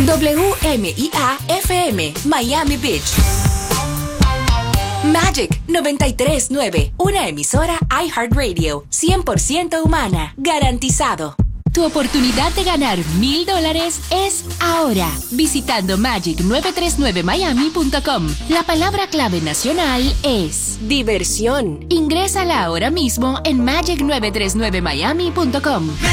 WMIA-FM, Miami Beach. Magic 93.9, una emisora iHeartRadio, 100% humana, garantizado. Tu oportunidad de ganar $1,000 es ahora, visitando magic939miami.com. La palabra clave nacional es diversión. Ingrésala ahora mismo en magic939miami.com.